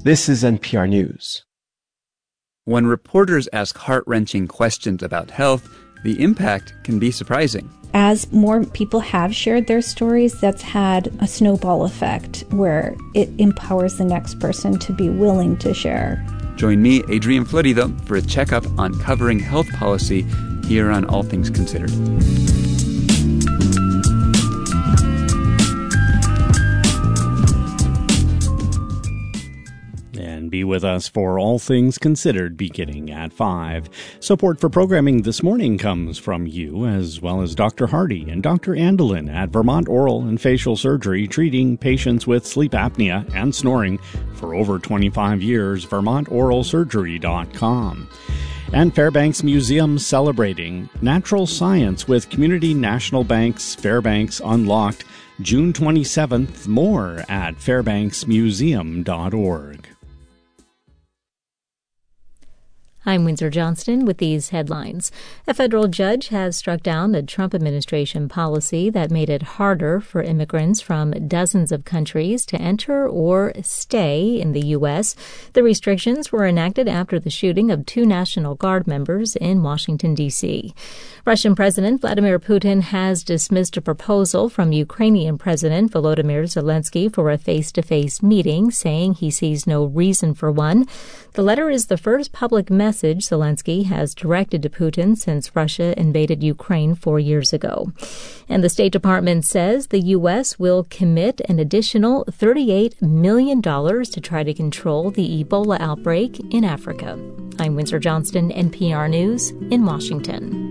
This is NPR News. When reporters ask heart-wrenching questions about health, the impact can be surprising. As more people have shared their stories, that's had a snowball effect where it empowers the next person to be willing to share. Join me, Adrian Florido, for a checkup on covering health policy here on All Things Considered. And be with us for All Things Considered beginning at 5. Support for programming this morning comes from you, as well as Dr. Hardy and Dr. Andelin at Vermont Oral and Facial Surgery, treating patients with sleep apnea and snoring for over 25 years, vermontoralsurgery.com. And Fairbanks Museum celebrating natural science with Community National Bank's Fairbanks Unlocked, June 27th. More at fairbanksmuseum.org. I'm Windsor Johnston with these headlines. A federal judge has struck down a Trump administration policy that made it harder for immigrants from dozens of countries to enter or stay in the U.S. The restrictions were enacted after the shooting of 2 National Guard members in Washington, D.C. Russian President Vladimir Putin has dismissed a proposal from Ukrainian President Volodymyr Zelensky for a face-to-face meeting, saying he sees no reason for one. The letter is the first public message Zelensky has directed to Putin since Russia invaded Ukraine 4 years ago. And the State Department says the U.S. will commit an additional $38 million to try to control the Ebola outbreak in Africa. I'm Windsor Johnston, NPR News in Washington.